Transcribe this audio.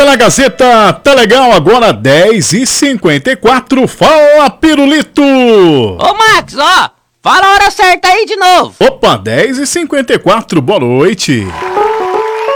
na Gazeta, tá legal, agora 10h54, fala Pirulito! Ô Max, ó, fala a hora certa aí de novo. Opa, 10h54, boa noite.